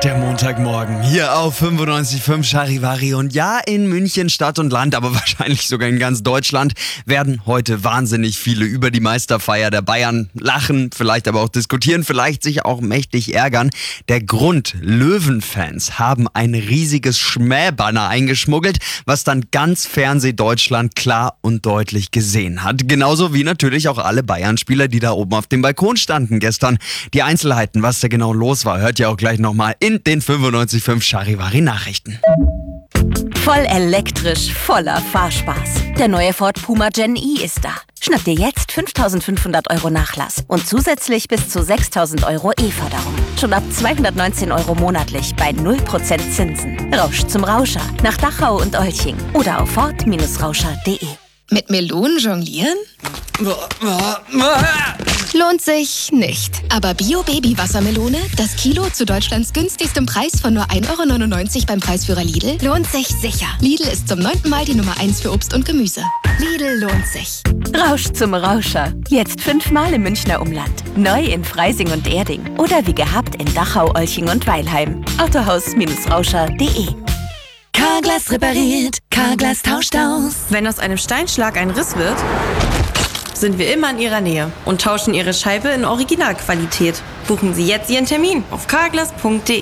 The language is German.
Der Montagmorgen hier auf 95.5 Charivari. Und ja, in München Stadt und Land, aber wahrscheinlich sogar in ganz Deutschland, werden heute wahnsinnig viele über die Meisterfeier der Bayern lachen, vielleicht aber auch diskutieren, vielleicht sich auch mächtig ärgern. Der Grund: Löwenfans haben ein riesiges Schmähbanner eingeschmuggelt, was dann ganz Fernsehdeutschland klar und deutlich gesehen hat. Genauso wie natürlich auch alle Bayern-Spieler, die da oben auf dem Balkon standen gestern. Die Einzelheiten, was da genau los war, hört ihr auch gleich nochmal in den 95.5 Charivari Nachrichten. Voll elektrisch, voller Fahrspaß. Der neue Ford Puma Gen E ist da. Schnapp dir jetzt 5.500 € Nachlass und zusätzlich bis zu 6.000 € E-Förderung. Schon ab 219 € monatlich bei 0% Zinsen. Rausch zum Rauscher nach Dachau und Olching oder auf ford-rauscher.de. Mit Melonen jonglieren? Lohnt sich nicht. Aber Bio-Baby-Wassermelone, das Kilo zu Deutschlands günstigstem Preis von nur 1,99 € beim Preisführer Lidl, lohnt sich sicher. Lidl ist zum 9. Mal die Nummer 1 für Obst und Gemüse. Lidl lohnt sich. Rausch zum Rauscher. Jetzt 5-mal im Münchner Umland. Neu in Freising und Erding. Oder wie gehabt in Dachau, Olching und Weilheim. Autohaus-rauscher.de. Carglass repariert, Carglass tauscht aus. Wenn aus einem Steinschlag ein Riss wird, sind wir immer in Ihrer Nähe und tauschen Ihre Scheibe in Originalqualität. Buchen Sie jetzt Ihren Termin auf carglass.de.